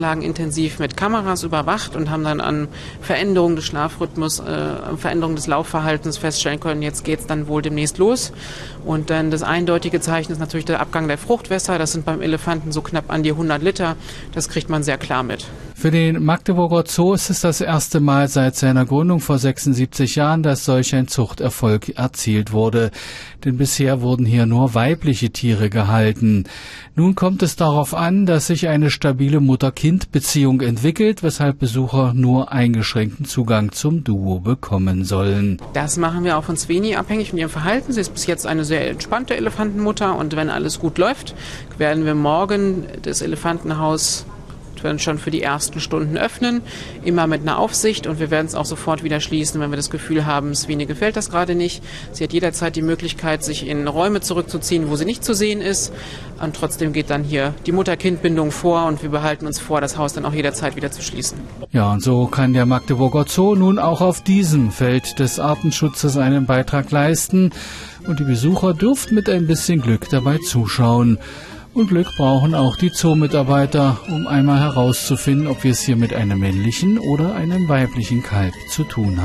intensiv mit Kameras überwacht und haben dann an Veränderungen des Schlafrhythmus, Veränderungen des Laufverhaltens feststellen können, jetzt geht es dann wohl demnächst los. Und dann das eindeutige Zeichen ist natürlich der Abgang der Fruchtwässer. Das sind beim Elefanten so knapp an die 100 Liter. Das kriegt man sehr klar mit. Für den Magdeburger Zoo ist es das erste Mal seit seiner Gründung vor 76 Jahren, dass solch ein Zuchterfolg erzielt wurde. Denn bisher wurden hier nur weibliche Tiere gehalten. Nun kommt es darauf an, dass sich eine stabile Mutter-Kind-Beziehung entwickelt, weshalb Besucher nur eingeschränkten Zugang zum Duo bekommen sollen. Das machen wir auch von Sveni abhängig von ihrem Verhalten. Sie ist bis jetzt eine sehr entspannte Elefantenmutter und wenn alles gut läuft, werden wir morgen das Elefantenhaus schon für die ersten Stunden öffnen, immer mit einer Aufsicht und wir werden es auch sofort wieder schließen, wenn wir das Gefühl haben, Sveni gefällt das gerade nicht. Sie hat jederzeit die Möglichkeit, sich in Räume zurückzuziehen, wo sie nicht zu sehen ist und trotzdem geht dann hier die Mutter-Kind-Bindung vor und wir behalten uns vor, das Haus dann auch jederzeit wieder zu schließen. Ja, und so kann der Magdeburger Zoo nun auch auf diesem Feld des Artenschutzes einen Beitrag leisten und die Besucher dürften mit ein bisschen Glück dabei zuschauen. Und Glück brauchen auch die Zoomitarbeiter, um einmal herauszufinden, ob wir es hier mit einem männlichen oder einem weiblichen Kalb zu tun haben.